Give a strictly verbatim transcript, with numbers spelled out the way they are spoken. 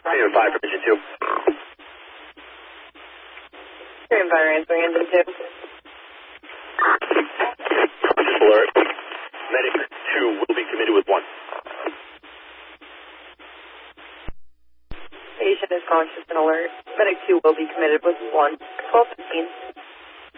Unit five for engine two. Green fire answering engine two. Conscious alert. Medic two will be committed with one. Patient is conscious and alert. Medic two will be committed with one. twelve fifteen.